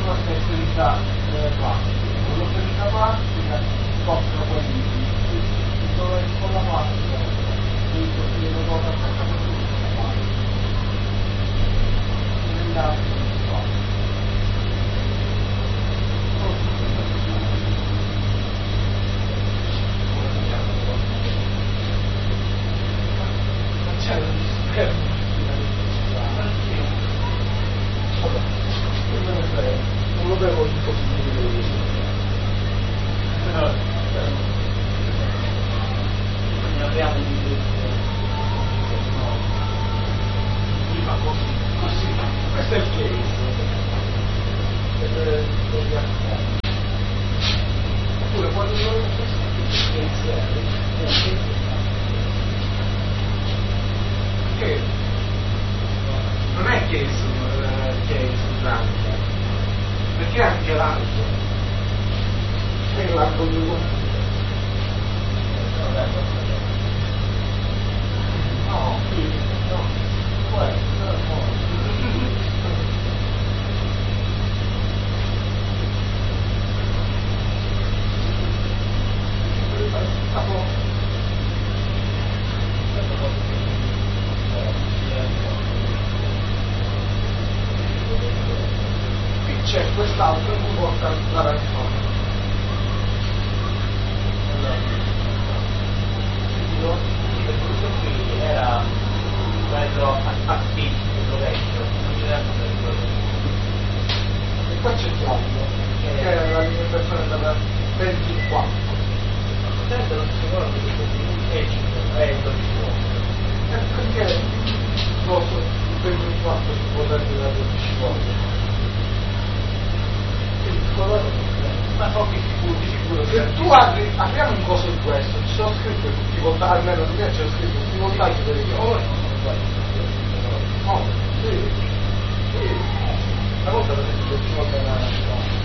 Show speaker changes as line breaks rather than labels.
questa esterità plastica, l'esterità plastica possono quelli dove con la plastica quindi lo devo attaccare tutto la plastica non lo bevo in possibile
ne abbiamo di
ma così questo è il case oppure quando noi che non è case grande perché anche l'altro è l'arco di uno no qui no qui c'è quest'altro che porta l'arancione
questo qui era quello a spicco vecchio, non c'era
e qua c'è il giallo che è l'alimentazione per il 4
certo non si ricorda che è il 12
perché per il 4 si può dare da 12 volte
ma pochi sicuro
se tu apriamo un coso di questo ci sono scritto tutti i voltaggi almeno non c'è scritto tutti i voltaggi delle cose no sì una volta per esempio ci volta